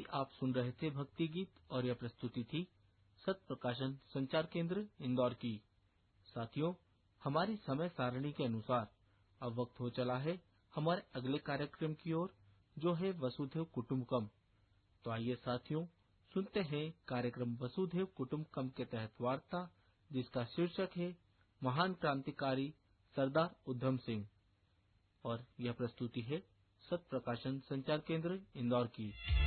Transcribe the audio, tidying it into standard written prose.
अभी आप सुन रहे थे भक्ति गीत और यह प्रस्तुति थी सत्य प्रकाशन संचार केंद्र इंदौर की। साथियों, हमारी समय सारणी के अनुसार अब वक्त हो चला है हमारे अगले कार्यक्रम की ओर, जो है वसुधैव कुटुंबकम। तो आइए साथियों, सुनते हैं कार्यक्रम वसुधैव कुटुंबकम के तहत वार्ता, जिसका शीर्षक है महान क्रांतिकारी सरदार उधम सिंह, और यह प्रस्तुति है सत्य प्रकाशन संचार केंद्र इंदौर की।